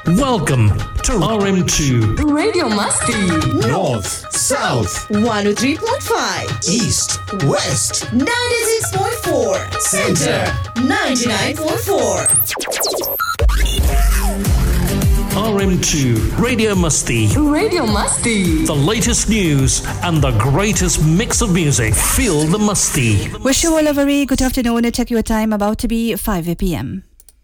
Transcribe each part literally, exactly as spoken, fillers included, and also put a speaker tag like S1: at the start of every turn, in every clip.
S1: Welcome to R M two
S2: Radio Masti.
S3: North, South,
S4: one oh three point five,
S3: East, West,
S4: ninety-six point four,
S3: Center,
S4: ninety-nine point four.
S1: R M two Radio Masti.
S2: Radio Masti.
S1: The latest news and the greatest mix of music. Feel the Masti.
S5: Wish you all a very good afternoon. Check your time, about to be five p.m.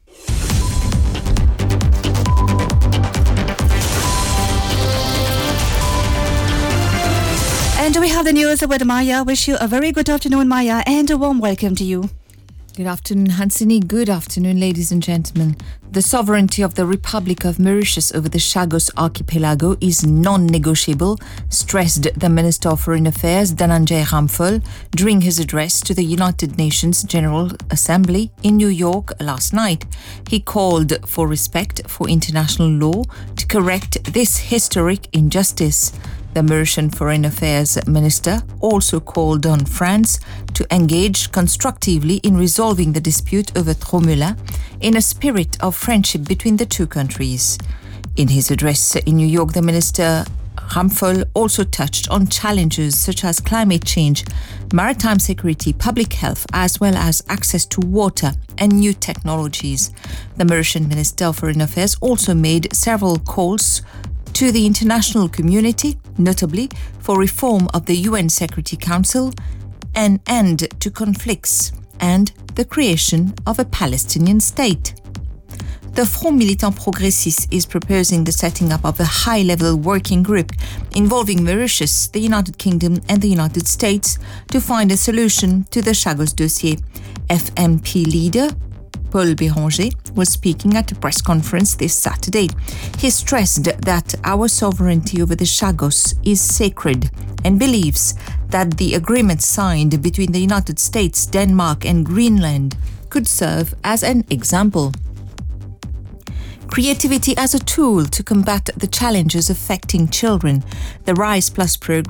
S5: And we have the news with Maya. Wish you a very good afternoon, Maya, and a warm welcome to you.
S6: Good afternoon, Hansini. Good afternoon, ladies and gentlemen. The sovereignty of the Republic of Mauritius over the Chagos archipelago is non-negotiable, stressed the Minister of Foreign Affairs, Dhananjay Ramphal, during his address to the United Nations General Assembly in New York last night. He called for respect for international law to correct this historic injustice. The Mauritian Foreign Affairs Minister also called on France to engage constructively in resolving the dispute over Trop-Melun in a spirit of friendship between the two countries. In his address in New York, the Minister Ramphal also touched on challenges such as climate change, maritime security, public health, as well as access to water and new technologies. The Mauritian Minister of Foreign Affairs also made several calls to the international community, notably for reform of the U N Security Council, an end to conflicts, and the creation of a Palestinian state. The Front Militant Progressiste is proposing the setting up of a high-level working group involving Mauritius, the United Kingdom and the United States to find a solution to the Chagos dossier. F M P leader Paul Béranger was speaking at a press conference this Saturday. He stressed that our sovereignty over the Chagos is sacred and believes that the agreement signed between the United States, Denmark and Greenland could serve as an example. Creativity as a tool to combat the challenges affecting children. The RISE Plus program